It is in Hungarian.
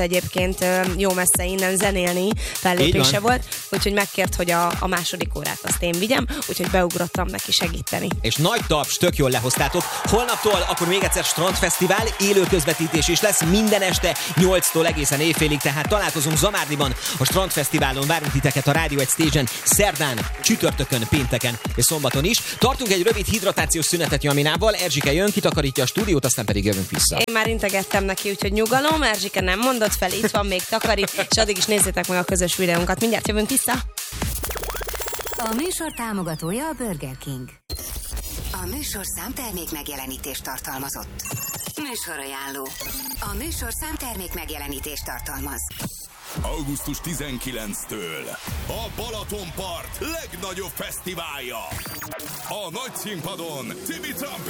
egyébként jó messze innen zenélni fellépése volt, úgyhogy megkért, hogy a második órát azt én vigyem, úgyhogy beugrottam neki segíteni. És nagy taps, tök jól lehoztátok. Holnaptól akkor még egyszer Strandfesztivál, élő közvetítés is lesz minden este 8-tól egészen éjfélig, tehát találkozunk Zamárdiban a Strandfesztiválon, várunk titeket a Radio 1 Stage-en szerdán, csütörtökön, pénteken és szombaton is. Tartunk egy rövid hidratációs szünetet Jaminával, Erzsike jön, kitakarítja a stúdiót, aztán pedig jövünk vissza. Én már integettem neki, úgyhogy nyugalom, Erzsike nem mondott fel, itt van, még takarít, és addig is nézzétek meg a közös videónkat. Mindjárt jövünk vissza. A műsor támogatója a Burger King. A műsorszám termék megjelenítést tartalmazott. Műsorajánló. A műsorszám termék megjelenítést tartalmaz. Augusztus 19-től a Balatonpart legnagyobb fesztiválja. A nagy színpadon Tibi Trumpet